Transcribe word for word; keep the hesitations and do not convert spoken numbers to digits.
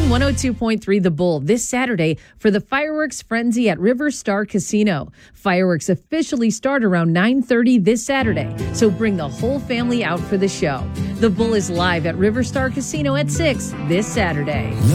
King one oh two point three The Bull this Saturday for the fireworks frenzy at River Star Casino. Fireworks officially start around nine thirty this Saturday, so bring the whole family out for the show. The Bull is live at River Star Casino at six this Saturday.